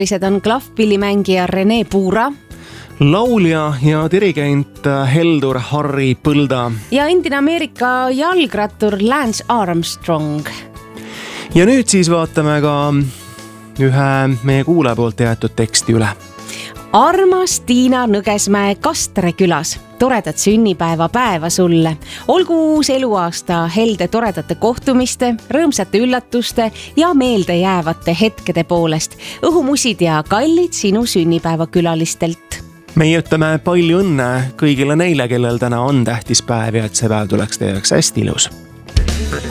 On klahvpillimängija Rene Puura, laulja ja dirigent Heldur Harri Põlda ja endine Ameerika jalgrattur Lance Armstrong. Ja nüüd siis vaatame ka ühe meie kuulaja poolt jäetud teksti üle. Armas Tiina Nõgesmäe Kastre külas. Toredat sünnipäeva päeva sulle. Olgu uus eluaasta helde toredate kohtumiste, rõõmsate üllatuste ja meelde jäävate hetkede poolest. Õhumusid ja kallid sinu sünnipäeva külalistelt. Meie ütleme palju õnne kõigile neile, kellel täna on tähtis päev ja et see päev tuleks teie jaoks hästi ilus.